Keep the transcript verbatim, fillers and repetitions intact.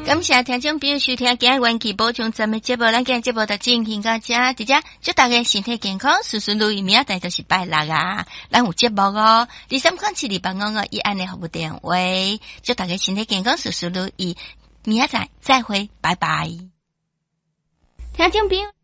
感谢听众朋友收听，今日元气补充咱们节目，咱今日节目就进行到这，直接祝大家身体健康，事事如意，明仔载就是拜六啊，咱有节目哦，第三款七二八五五一安的服务电话，祝大家身体健康，事事如意，明仔载再会，拜拜，听众朋友。